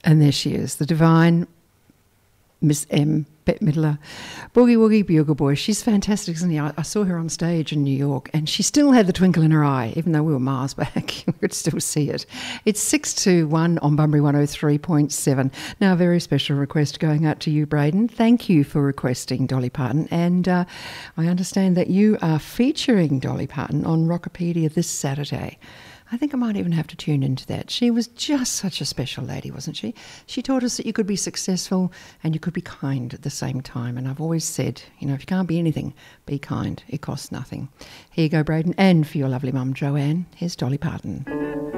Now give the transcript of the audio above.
And there she is, the divine Miss M. Bette Midler. Boogie Woogie Bugle Boy. She's fantastic, isn't she? I saw her on stage in New York and she still had the twinkle in her eye, even though we were miles back. We could still see it. It's 621 on Bunbury 103.7. Now, a very special request going out to you, Braden. Thank you for requesting Dolly Parton. And I understand that you are featuring Dolly Parton on Rockopedia this Saturday. I think I might even have to tune into that. She was just such a special lady, wasn't she? She taught us that you could be successful and you could be kind at the same time. And I've always said, you know, if you can't be anything, be kind. It costs nothing. Here you go, Braden. And for your lovely mum, Joanne, here's Dolly Parton.